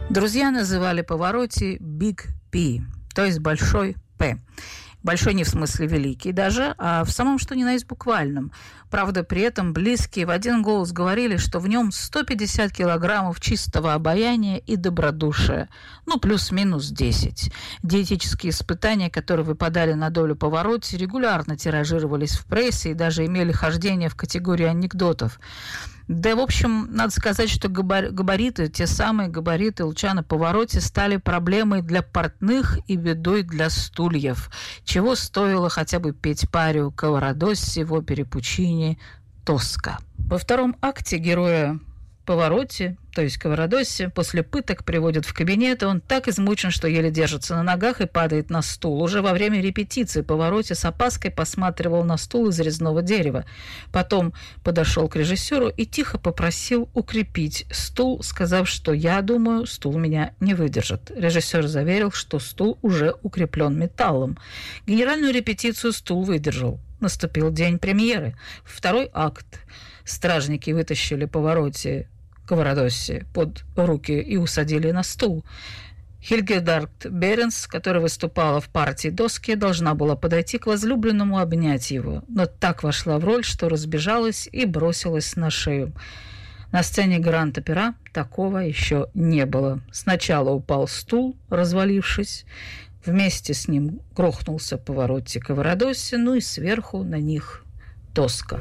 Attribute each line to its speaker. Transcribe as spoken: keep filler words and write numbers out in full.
Speaker 1: Друзья называли Паваротти Big P, то есть Большой П. Большой не в смысле великий даже, а в самом что ни на есть буквальном. Правда, при этом близкие в один голос говорили, что в нем сто пятьдесят килограммов чистого обаяния и добродушия. Ну, плюс-минус десять. Диетические испытания, которые выпадали на долю Паваротти, регулярно тиражировались в прессе и даже имели хождение в категории анекдотов. Да, в общем, надо сказать, что габариты, те самые габариты Лучано Паваротти стали проблемой для портных и бедой для стульев, чего стоило хотя бы петь парию Каварадосси в опере Пуччини «Тоска». Во втором акте героя Паваротти, то есть Каварадосси, после пыток приводят в кабинет, и он так измучен, что еле держится на ногах и падает на стул. Уже во время репетиции Паваротти с опаской посматривал на стул из резного дерева. Потом подошел к режиссеру и тихо попросил укрепить стул, сказав, что «я думаю, стул меня не выдержит». Режиссер заверил, что стул уже укреплен металлом. Генеральную репетицию стул выдержал. Наступил день премьеры. Второй акт. Стражники вытащили Паваротти Каварадосси под руки и усадили на стул. Хильгедард Беренс, которая выступала в партии доски, должна была подойти к возлюбленному, обнять его, но так вошла в роль, что разбежалась и бросилась на шею. На сцене Гранд-Опера такого еще не было. Сначала упал стул, развалившись, вместе с ним грохнулся Паваротти Каварадосси, ну и сверху на них доска.